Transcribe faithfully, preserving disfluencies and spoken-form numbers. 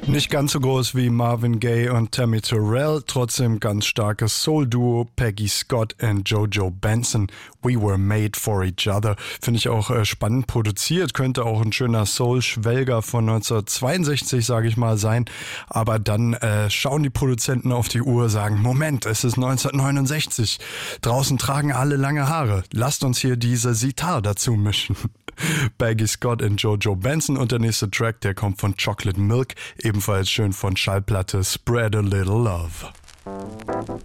Nicht ganz so groß wie Marvin Gaye und Tammy Terrell, trotzdem ganz starkes Soul-Duo, Peggy Scott und Jojo Benson. We Were Made for Each Other. Finde ich auch äh, spannend produziert, könnte auch ein schöner Soul-Schwelger von neunzehnhundertzweiundsechzig, sage ich mal, sein. Aber dann äh, schauen die Produzenten auf die Uhr, sagen, Moment, es ist neunzehnhundertneunundsechzig. Draußen tragen alle lange Haare. Lasst uns hier diese Sitar dazu mischen. Peggy Scott und Jojo Benson und der nächste Track, der kommt von Chocolate Milk, ebenfalls schön von Schallplatte Spread a Little Love.